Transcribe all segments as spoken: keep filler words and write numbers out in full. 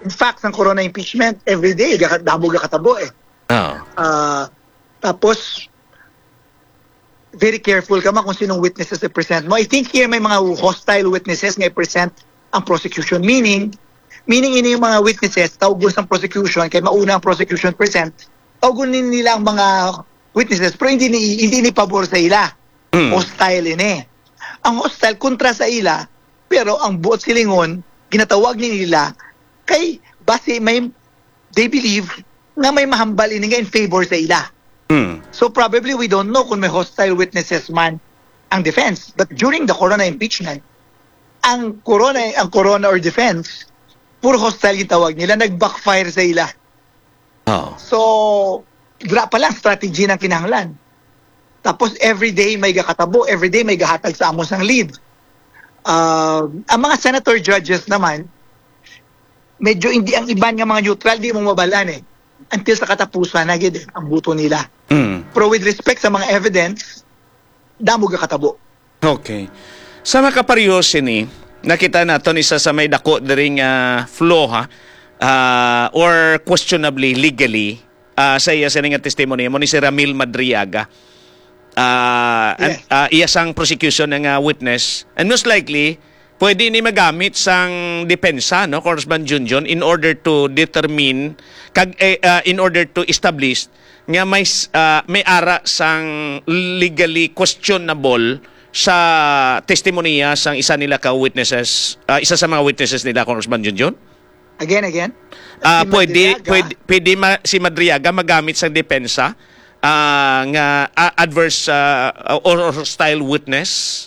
In fact, ang corona impeachment, every day, dabo katabo eh. Oh. Uh, tapos, very careful ka man kung sinong witnesses i-present mo. I think here may mga hostile witnesses nga i-present ang prosecution. Meaning, meaning ini yung mga witnesses, tawag sa prosecution, kaya mauna ang prosecution present, tawagunin nila ang mga witnesses, pero hindi ni, hindi ni pabor sa ila. Mm. Hostile ini. Ang hostile kontra sa ila, pero ang buot silingon, ginatawag ni nila, kay base may, they believe, nga may mahambal ini nga in favor sa ila. Mm. So probably we don't know kung may hostile witnesses man ang defense. But during the corona impeachment, ang corona, ang corona or defense, puro hostile yung tawag nila, nag-backfire sa ila. Oh. So, gra pa lang strategy ng kinahanglan. Tapos everyday may gakatabo, everyday may gahatag sa amos ng lead. Uh, ang mga senator judges naman, medyo hindi ang iban nga mga neutral, di mo mabalan eh. Until sa katapusan na gid ang buto nila. Mm. Pero with respect sa mga evidence, damo gakatabo. Okay. Sa makaparyosi ni, nakita naton isa sa may dako diring uh, flaw ha, uh, or questionably legally uh, sa iya sa nga testimony mo ni si Ramil Madriaga. Uh, yes. uh, iya sang prosecution ng uh, witness, and most likely pwede ni magamit sang depensa, no, Congressman Junjun, in order to determine kag eh, uh, in order to establish nga may uh, may ara sang legally questionable sa testimonya sang isa nila ka witnesses, uh, isa sa mga witnesses nila, Congressman Junjun. Again, again. Uh, si pwede, Madriaga, pwede, pwede ma, si Madriaga magamit sa depensa uh, nga uh, adverse uh, or hostile witness.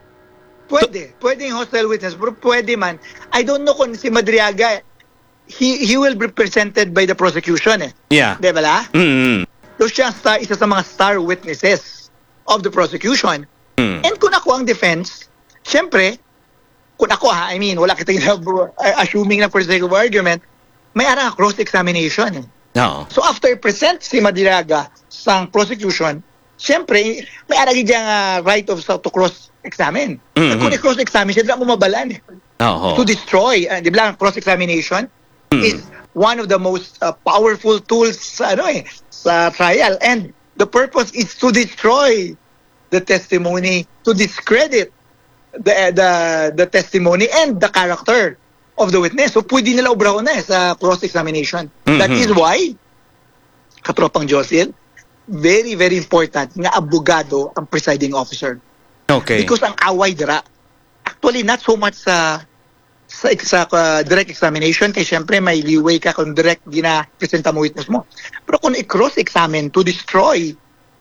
Pwede. Pwede yung hostile witness. Pero pwede man. I don't know kung si Madriaga, he, he will be presented by the prosecution eh. Yeah. Di ba la? Mm-hmm. So siya star, isa sa mga star witnesses of the prosecution. Mm. And kung ako ang defense, syempre, kung ako ha, I mean, wala kitang assuming na for the sake of argument, may ara cross-examination eh. No. So after present si Madriaga sa prosecution, syempre, may ara giyang uh, right of to cross-examine. Mm-hmm. Kung i-cross-examine, siya mo mabalan eh. Oh, oh. To destroy, uh, di ba, cross-examination mm-hmm. is one of the most uh, powerful tools sa, ano eh, sa trial. And the purpose is to destroy the testimony, to discredit the, the, the testimony and the character of the witness. So pwede nila obrahon na eh, sa cross-examination. Mm-hmm. That is why, katropang Jocelyn, very, very important nga abogado ang presiding officer. Okay. Because ang away dira, actually not so much sa sa, sa uh, direct examination, kaya syempre may leeway ka kung direct gina-presenta mo witness mo. Pero kung i-cross-examine to destroy,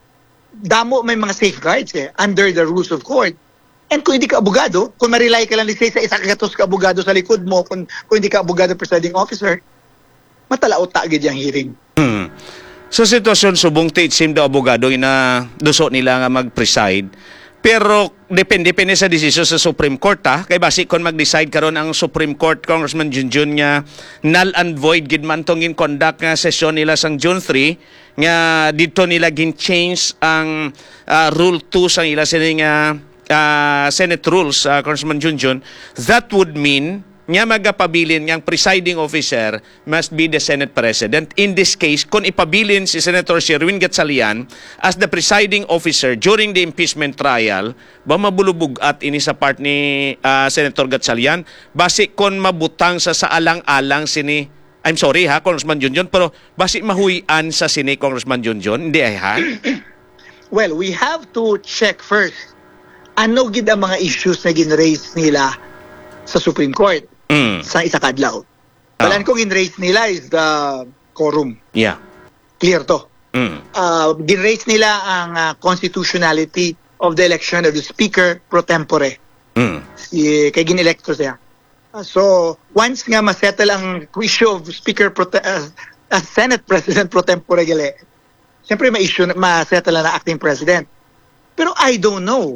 damo may mga safeguards eh, under the rules of court. And kung hindi ka abogado, kung ma-rely ka lang let's say, sa isa kagatos ka abogado sa likod mo, kung, kung hindi ka abogado presiding officer, matalaot taagid yung hearing. Hmm. So sitwasyon subong ti sim do abogado ina duso nila nga mag-preside. Pero depende depende sa desisyon sa Supreme Court ha. Kay basi kon mag-decide karon ang Supreme Court, Congressman Junjun, nga null and void gid man tong in conduct nga session nila sang June three nga dito nila gin change ang uh, rule two sang ila sini nga uh, Senate rules, uh, Congressman Junjun. That would mean nga magapabilin ng presiding officer must be the Senate President. In this case, kung ipabilin si Senator Sherwin Gatchalian as the presiding officer during the impeachment trial, ba mabulubog at ini sa part ni uh, Senator Gatchalian, basi kon mabutang sa sa alang-alang sini, I'm sorry ha, Congressman Junjun, pero basi mahuyan sa sini, Congressman Junjun, hindi ay ha? Well, we have to check first, ano gid ang mga issues na gin-raise nila sa Supreme Court. Mm. Sa isa kadlaw. Balan oh. kong in-raise nila is the quorum. Yeah. Clear to. Mm. Uh, gin-raise nila ang uh, constitutionality of the election of the Speaker pro tempore. Mm. Si, kay gin-electo siya. Uh, so, once nga masettle ang issue of Speaker pro uh, uh, Senate President pro tempore gali, siyempre may issue na masettle na acting president. Pero I don't know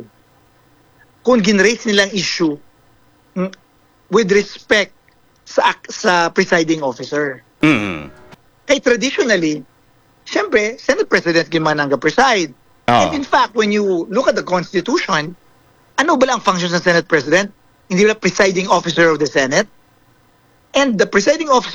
kung gin-raise nilang issue mm, with respect sa sa presiding officer. Mm-hmm. Kay traditionally, syempre, Senate President giman ang preside. Oh. And in fact, when you look at the Constitution, ano ba lang ang functions ng Senate President? Hindi ba presiding officer of the Senate? And the presiding officer